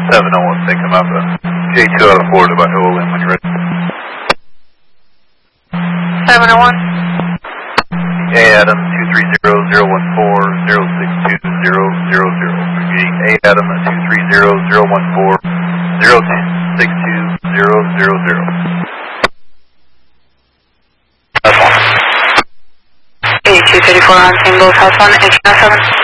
701, pick him up. J2 out of Florida by OLM when you're ready. 701. A Adam 230-014-062-000. Repeating A Adam 230-014-062-000. House 1. 8234 on St. Louis, House 1, 807.